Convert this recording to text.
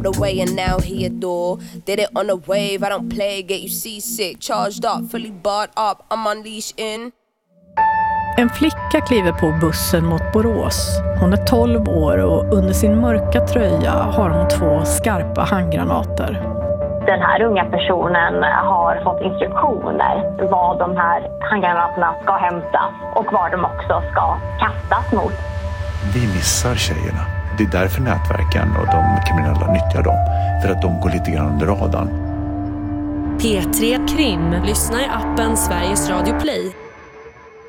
the way and now he adore. Did it on a wave, I don't play, get you seasick. Charged up, fully barred up, I'm unleashed in. En flicka kliver på bussen mot Borås. Hon är 12 år och under sin mörka tröja har hon 2 skarpa handgranater. Den här unga personen har fått instruktioner vad de här handgranaterna ska hämtas och var de också ska kastas mot. Vi missar tjejerna. Det är därför nätverken och de kriminella nyttjar dem. För att de går lite grann under radarn. P3 Krim. Lyssna i appen Sveriges Radio Play.